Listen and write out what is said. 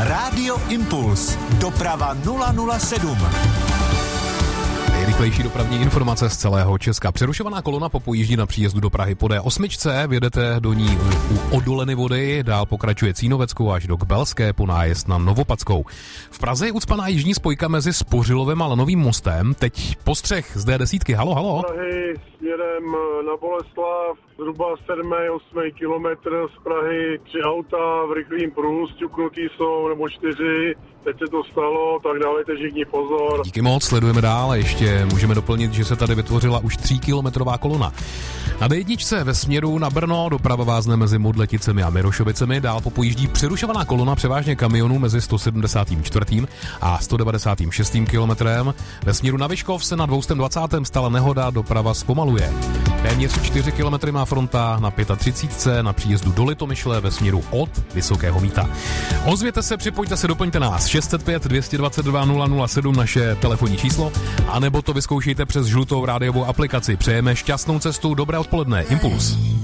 Rádio Impuls. Doprava 007. Nejrychlejší dopravní informace z celého Česka. Přerušovaná kolona popojíždí na příjezdu do Prahy po D8, vjedete do ní u Odoleny Vody, dál pokračuje Cínoveckou až do Kbelské po nájezd na Novopadskou. V Praze je ucpaná jižní spojka mezi Spořilovem a Lanovým mostem. Teď postřeh z D10. Halo, halo. Prahy směrem na Boleslav, zhruba 7-8 kilometr z Prahy, 3 auta v rychlým pruhu, sťuknutý jsou, nebo 4, teď se to stalo, tak dávejte všichni pozor. Díky moc, sledujeme dál, ještě můžeme doplnit, že se tady vytvořila už 3kilometrová kolona. Na D1 ve směru na Brno doprava vázne mezi Modleticemi a Mirošovicemi, dál popojíždí přerušovaná kolona převážně kamionů mezi 174. a 196. kilometrem. Ve směru na Vyškov se na 220. stala nehoda, doprava zpomaluje. Téměř 4 kilometry má fronta na 35. na příjezdu do Litomyšle ve směru od Vysokého Mýta. Ozvěte se, připojte se, doplňte nás 605 222 007 naše telefonní číslo, anebo to vyzkoušejte přes žlutou rádiovou aplikaci. Přejeme šťastnou cestu, dobré odpoledne, Impuls.